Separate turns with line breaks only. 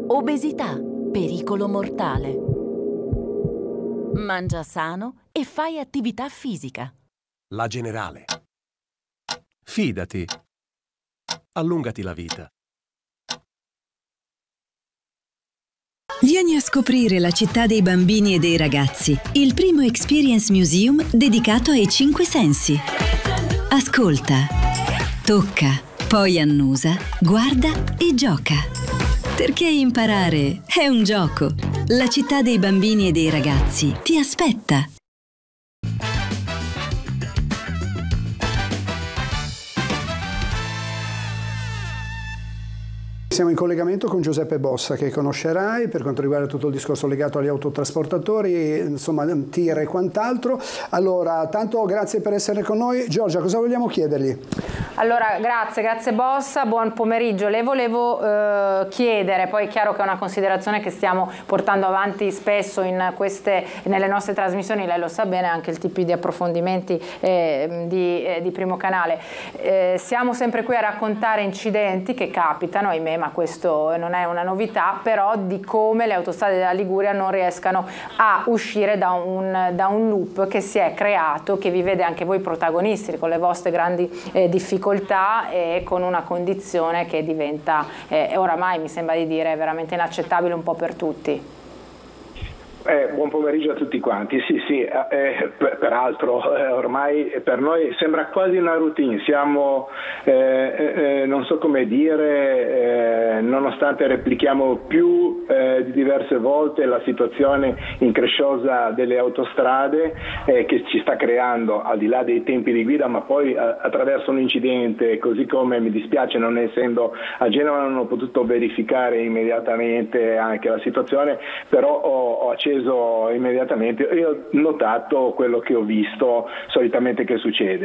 Obesità, pericolo mortale. Mangia sano e fai attività fisica.
La Generale. Fidati. Allungati la vita.
Vieni a scoprire la città dei bambini e dei ragazzi, il primo Experience Museum dedicato ai 5 sensi. Ascolta, tocca, poi annusa, guarda e gioca. Perché imparare è un gioco. La città dei bambini e dei ragazzi ti aspetta.
Siamo in collegamento con Giuseppe Bossa, che conoscerai per quanto riguarda tutto il discorso legato agli autotrasportatori, insomma tir e quant'altro. Allora, tanto grazie per essere con noi. Giorgia, cosa vogliamo chiedergli?
Allora, grazie Bossa, buon pomeriggio. Le volevo chiedere, poi è chiaro che è una considerazione che stiamo portando avanti spesso nelle nostre trasmissioni, lei lo sa bene, anche il tipo di approfondimenti di Primo Canale. Siamo sempre qui a raccontare incidenti che capitano, ahimè, ma questo non è una novità, però di come le autostrade della Liguria non riescano a uscire da un loop che si è creato, che vi vede anche voi protagonisti con le vostre grandi difficoltà e con una condizione che diventa oramai, mi sembra di dire, veramente inaccettabile un po' per tutti.
Buon pomeriggio a tutti quanti. Sì, peraltro ormai per noi sembra quasi una routine, siamo, non so come dire, nonostante replichiamo più di diverse volte la situazione incresciosa delle autostrade che ci sta creando, al di là dei tempi di guida, ma poi attraverso un incidente, così come mi dispiace non essendo a Genova, non ho potuto verificare immediatamente anche la situazione, però ho acceso immediatamente e ho notato quello che ho visto solitamente che succede.